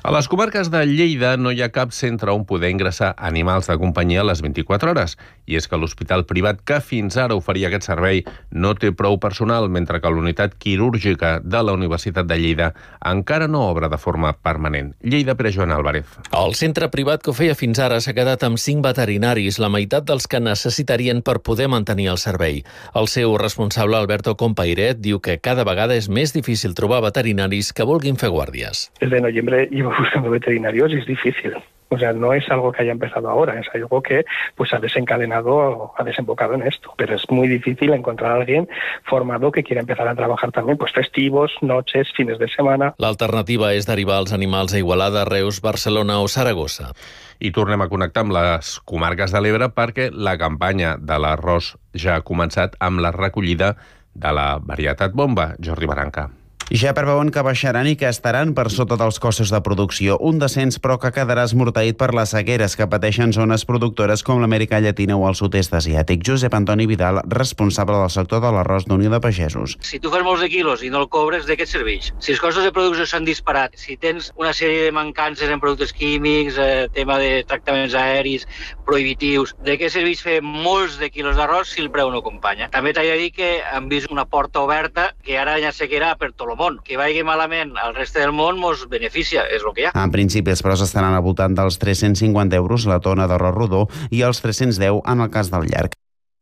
A les comarques de Lleida no hi ha cap centre on poder ingressar animals de companyia a les 24 hores. I és que l'hospital privat que fins ara oferia aquest servei no té prou personal, mentre que l'unitat quirúrgica de la Universitat de Lleida encara no obre de forma permanent. Lleida, Pere Joan Álvarez. El centre privat que ho feia fins ara s'ha quedat amb 5 veterinaris, la meitat dels que necessitarien per poder mantenir el servei. El seu responsable, Alberto Compairet, diu que cada vegada és més difícil trobar veterinaris que vulguin fer guàrdies. Desde noviembre llevo buscando veterinarios y es difícil. O sea, no es algo que haya empezado ahora, es algo que ha desencadenado, ha desembocado en esto. Pero es muy difícil encontrar a alguien formado que quiera empezar a trabajar también, festivos, noches, fines de semana. L'alternativa és derivar els animals a Igualada, Reus, Barcelona o Saragossa. I tornem a connectar amb les comarques de l'Ebre perquè la campanya de l'arròs ja ha començat amb la recollida de la varietat bomba. Jordi Barranca. Ja preveuen que baixaran i que estaran per sota dels costos de producció. Un descens, però, que quedarà esmorteït per les sequeres que pateixen zones productores com l'Amèrica Llatina o el sud-est asiàtic. Josep Antoni Vidal, responsable del sector de l'arròs d'Unió de Pagesos. Si tu fas molts de quilos i no el cobres, de què et serveix? Si els costos de producció s'han disparat, si tens una sèrie de mancances en productes químics, tema de tractaments aeris, prohibitius, de què serveix fer molts de quilos d'arròs si el preu no acompanya? També t'he de dir que hem vist una porta oberta que ara hi ha sequera per tot el món. Que vagi malament al reste del món mos beneficia, és el que hi ha. En principi, els preus estaran al voltant dels 350 euros la tona d'arròs rodó i els 310 en el cas del llarg.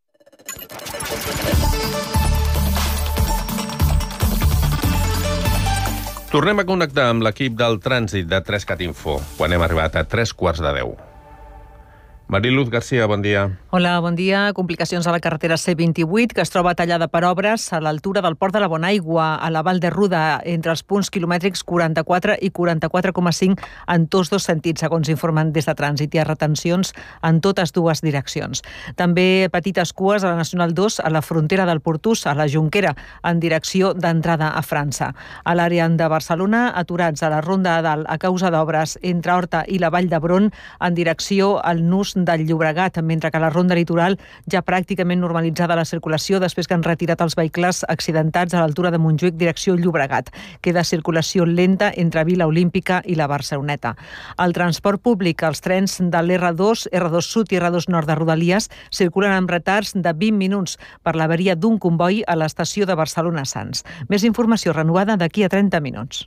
Tornem a connectar amb l'equip del trànsit de 3CAT Info, quan hem arribat a 3:15. Mariluz García, bon dia. Hola, bon dia. Complicacions a la carretera C28, que es troba tallada per obres a l'altura del port de la Bonaigua, a la Vall de Ruda, entre els punts quilomètrics 44 i 44,5 en tots dos sentits, segons informen des de trànsit. Hi ha retencions en totes dues direccions. També petites cues a la Nacional 2, a la frontera del Portús, a la Jonquera, en direcció d'entrada a França. A l'àrea de Barcelona, aturats a la Ronda de Dalt a causa d'obres entre Horta i la Vall d'Hebron, en direcció al nus del Llobregat, mentre que a la ronda litoral ja pràcticament normalitzada la circulació després que han retirat els vehicles accidentats a l'altura de Montjuïc direcció Llobregat. Queda circulació lenta entre Vila Olímpica i la Barceloneta. El transport públic, els trens de l'R2, R2 Sud i R2 Nord de Rodalies circulen amb retards de 20 minuts per l'avaria d'un comboi a l'estació de Barcelona-Sants. Més informació renovada d'aquí a 30 minuts.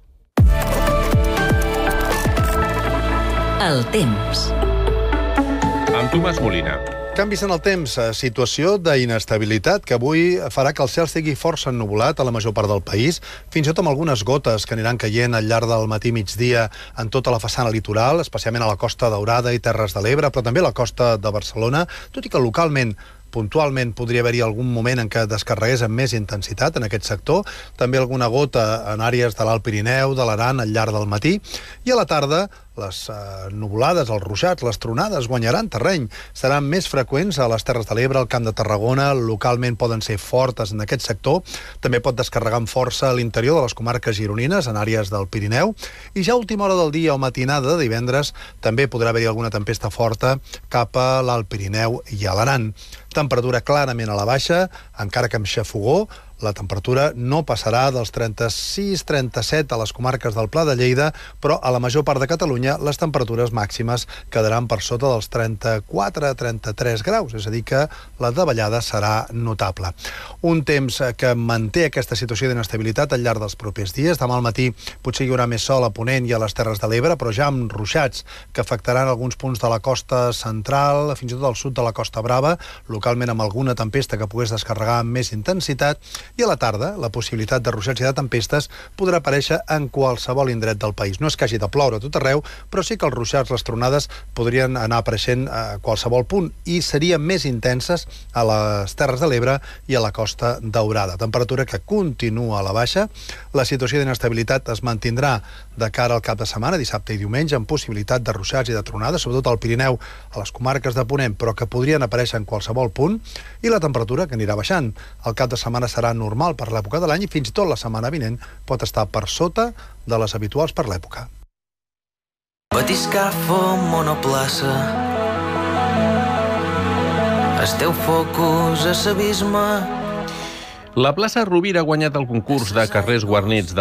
El temps. Amb Tomàs Molina. Canvis en el temps, situació d'inestabilitat que avui farà que el cel estigui força ennuvolat a la major part del país, fins i tot amb algunes gotes que aniran caient al llarg del matí migdia en tota la façana litoral, especialment a la Costa Daurada i Terres de l'Ebre, però també a la costa de Barcelona, tot i que localment puntualment podria haver-hi algun moment en què descarregués amb més intensitat en aquest sector, també alguna gota en àrees de l'Alt Pirineu, de l'Aran al llarg del matí, i a la tarda les nuvolades, els ruixats, les tronades guanyaran terreny. Seran més freqüents a les Terres de l'Ebre, al Camp de Tarragona, localment poden ser fortes en aquest sector, també pot descarregar amb força a l'interior de les comarques gironines, en àrees del Pirineu, i ja a última hora del dia o matinada de divendres també podrà haver-hi alguna tempesta forta cap a l'Alt Pirineu i a l'Aran. Temperatura clarament a la baixa, encara que amb xafogó. La temperatura no passarà dels 36-37 a les comarques del Pla de Lleida, però a la major part de Catalunya les temperatures màximes quedaran per sota dels 34-33 graus, és a dir que la davallada serà notable. Un temps que manté aquesta situació d'inestabilitat al llarg dels propers dies. Demà al matí potser hi haurà més sol a Ponent i a les Terres de l'Ebre, però ja amb ruixats que afectaran alguns punts de la costa central, fins i tot al sud de la Costa Brava, localment amb alguna tempesta que pogués descarregar amb més intensitat. I a la tarda, la possibilitat de ruixats i de tempestes podrà aparèixer en qualsevol indret del país. No és que hagi de ploure a tot arreu, però sí que els ruixats, les tronades, podrien anar apareixent a qualsevol punt i serien més intenses a les Terres de l'Ebre i a la Costa Daurada. Temperatura que continua a la baixa. La situació d'inestabilitat es mantindrà de cara al cap de setmana, dissabte i diumenge, amb possibilitat de ruixats i de tronades, sobretot al Pirineu, a les comarques de Ponent, però que podrien aparèixer en qualsevol punt, i la temperatura que anirà baixant. El cap de setmana serà normal per l'època de l'any i fins i tot la setmana vinent pot estar per sota de les habituals per l'època. Batiscafo, monoplaça, esteu focus a l'abisme. La plaça Rovira ha guanyat el concurs de carrers guarnits